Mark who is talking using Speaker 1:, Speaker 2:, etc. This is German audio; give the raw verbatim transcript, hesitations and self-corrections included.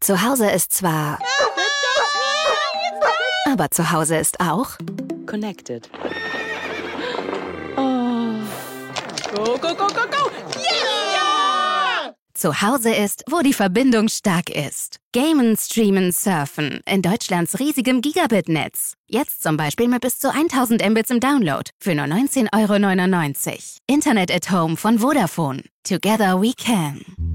Speaker 1: Zu Hause ist zwar... Aber zu Hause ist auch...
Speaker 2: Connected. Oh. Go, go, go, go, go! Yeah!
Speaker 1: Zu Hause ist, wo die Verbindung stark ist. Gamen, streamen, surfen. In Deutschlands riesigem Gigabit-Netz. Jetzt zum Beispiel mit bis zu tausend Mbits im Download. Für nur neunzehn Euro neunundneunzig. Internet at Home von Vodafone. Together we can.